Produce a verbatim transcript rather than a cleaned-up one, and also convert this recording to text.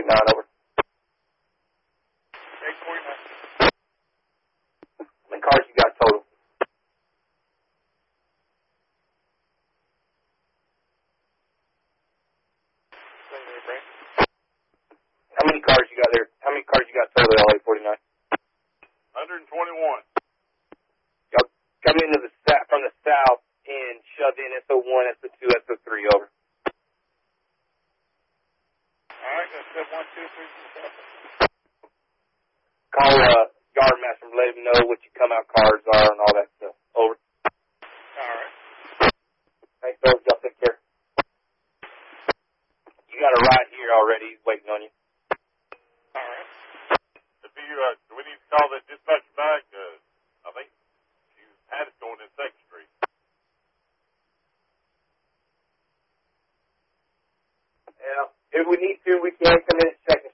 forty-nine, over. eight forty-nine. How many cars you got total? How many cars you got there? How many cars you got total at eight forty-nine? one hundred twenty-one. Y'all come into the south, from the south and shove in S O one, S O two, S O three, over. All right, that's step one, two, three, four, five. Call uh, Yardmaster and let him know what your come out cars are and all that stuff. Over. All right. Thanks, fellas. Y'all take care. You got a ride here already. He's waiting on you. All right. If you, uh, do we need to call that dispatcher back? Uh, I think she had us going in Second Street. Yeah. If we need to, we can come in at Second